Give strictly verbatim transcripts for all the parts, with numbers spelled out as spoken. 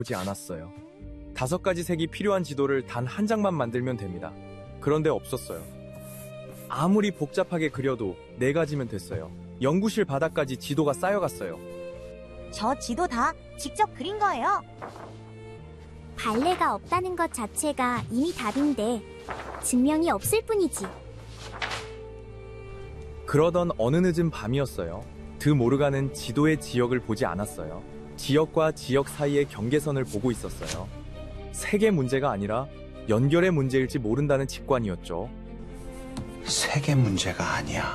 보지 않았어요. 다섯 가지 색이 필요한 지도를 단 한 장만 만들면 됩니다. 그런데 없었어요. 아무리 복잡하게 그려도 네 가지면 됐어요. 연구실 바닥까지 지도가 쌓여갔어요. 저 지도 다 직접 그린 거예요. 발레가 없다는 것 자체가 이미 답인데 증명이 없을 뿐이지. 그러던 어느 늦은 밤이었어요. 드 모르가는 지도의 지역을 보지 않았어요. 지역과 지역 사이의 경계선을 보고 있었어요. 색의 문제가 아니라 연결의 문제일지 모른다는 직관이었죠. 색의 문제가 아니야.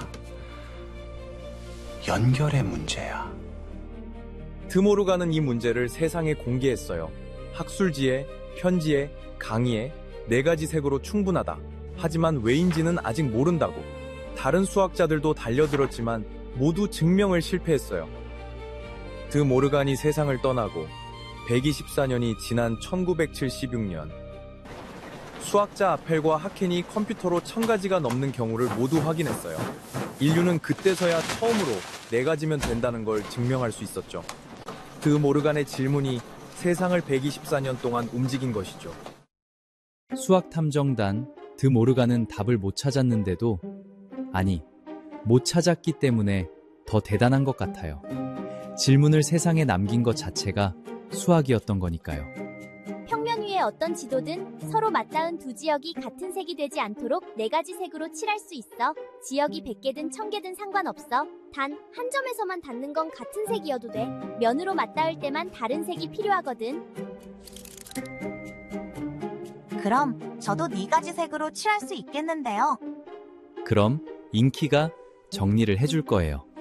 연결의 문제야. 드 모르가는 이 문제를 세상에 공개했어요. 학술지에, 편지에, 강의에 네 가지 색으로 충분하다. 하지만 왜인지는 아직 모른다고. 다른 수학자들도 달려들었지만 모두 증명을 실패했어요. 드 모르간이 세상을 떠나고 백이십사 년이 지난 천구백칠십육 년, 수학자 아펠과 하켄이 컴퓨터로 천 가지가 넘는 경우를 모두 확인했어요. 인류는 그때서야 처음으로 네 가지면 된다는 걸 증명할 수 있었죠. 드 모르간의 질문이 세상을 백이십사 년 동안 움직인 것이죠. 수학탐정단 드 모르간은 답을 못 찾았는데도, 아니, 못 찾았기 때문에 더 대단한 것 같아요. 질문을 세상에 남긴 것 자체가 수학이었던 거니까요. 평면 위에 어떤 지도든 서로 맞닿은 두 지역이 같은 색이 되지 않도록 네 가지 색으로 칠할 수 있어. 지역이 백 개든 천 개든 상관없어. 단 한 점에서만 닿는 건 같은 색이어도 돼. 면으로 맞닿을 때만 다른 색이 필요하거든. 그럼 저도 네 가지 색으로 칠할 수 있겠는데요. 그럼 인키가 정리를 해줄 거예요.